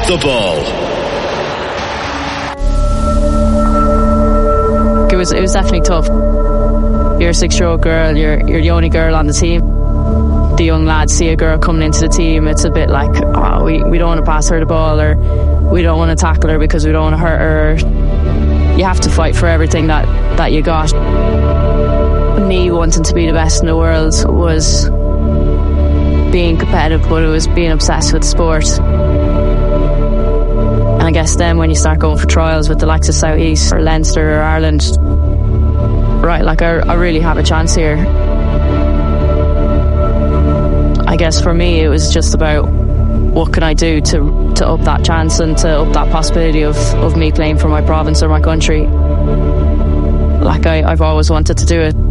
the ball. It was definitely tough. You're a 6-year-old girl, you're the only girl on the team. The young lads see a girl coming into the team, it's a bit like, oh, we don't want to pass her the ball, or we don't want to tackle her because we don't want to hurt her. You have to fight for everything that you got. Me wanting to be the best in the world was being competitive, but it was being obsessed with the sport. And I guess then when you start going for trials with the likes of South East or Leinster or Ireland, right, like I really have a chance here. I guess for me it was just about what can I do to up that chance and to up that possibility of me playing for my province or my country. Like I've always wanted to do it.